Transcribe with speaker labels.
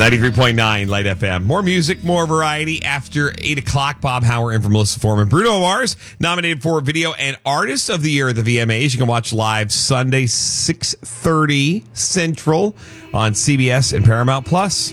Speaker 1: 93.9 Light FM. More music, more variety. After 8 o'clock, Bob Hauer and from Melissa Foreman. Bruno Mars nominated for Video and Artist of the Year at the VMAs. You can watch live Sunday, 6:30 Central on CBS and Paramount Plus.